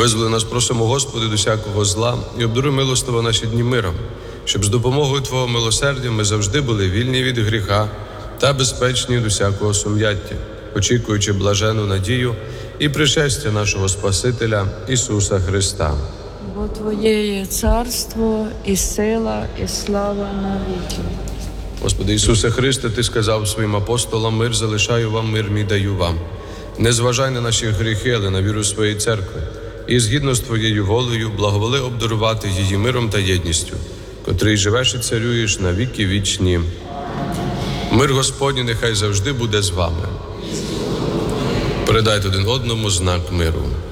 Визволи нас, просимо, Господи, до всякого зла і обдаруй милостиво наші дні миром, щоб з допомогою Твого милосердя ми завжди були вільні від гріха та безпечні від усякого сум'яття, очікуючи блажену надію і пришестя нашого Спасителя Ісуса Христа. Бо Твоє є царство, і сила, і слава навіки. Господи Ісусе Христе, Ти сказав своїм апостолам: мир залишаю вам, мир мій даю вам. Не зважай на наші гріхи, але на віру своєї церкви. І згідно з Твоєю волею благоволи обдарувати її миром та єдністю, котрий живеш і царюєш на віки вічні. Мир Господній нехай завжди буде з вами. Передайте один одному знак миру.